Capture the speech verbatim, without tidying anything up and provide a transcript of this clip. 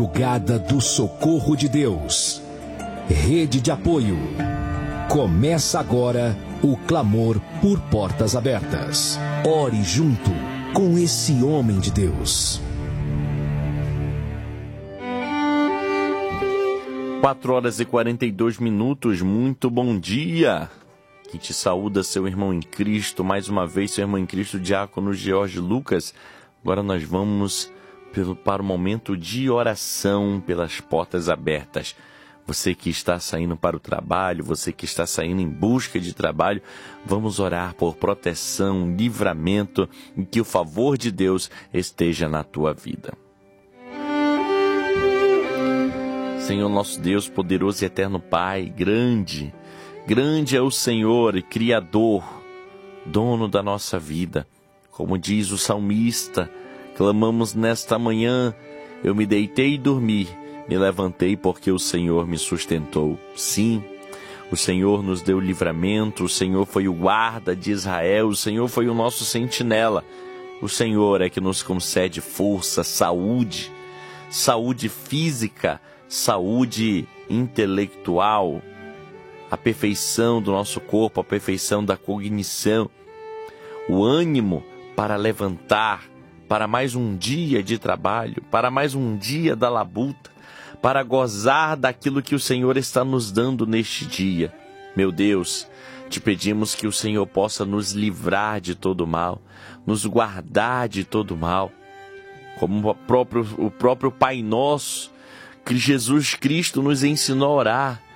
Madrugada do Socorro de Deus. Rede de apoio. Começa agora o clamor por portas abertas. Ore junto com esse homem de Deus. quatro horas e quarenta e dois minutos, muito bom dia. Que te saúda seu irmão em Cristo, mais uma vez seu irmão em Cristo, diácono George Lucas. Agora nós vamos pelo, para o momento de oração pelas portas abertas. Você que está saindo para o trabalho, você que está saindo em busca de trabalho, vamos orar por proteção, livramento e que o favor de Deus esteja na tua vida. Senhor nosso Deus, poderoso e eterno Pai, grande, grande é o Senhor, Criador, dono da nossa vida. Como diz o salmista, clamamos nesta manhã, eu me deitei e dormi, me levantei porque o Senhor me sustentou. Sim, o Senhor nos deu livramento, o Senhor foi o guarda de Israel, o Senhor foi o nosso sentinela. O Senhor é que nos concede força, saúde, saúde física, saúde intelectual, a perfeição do nosso corpo, a perfeição da cognição, o ânimo para levantar, para mais um dia de trabalho, para mais um dia da labuta, para gozar daquilo que o Senhor está nos dando neste dia. Meu Deus, te pedimos que o Senhor possa nos livrar de todo mal, nos guardar de todo mal, como o próprio, o próprio Pai Nosso, que Jesus Cristo nos ensinou a orar.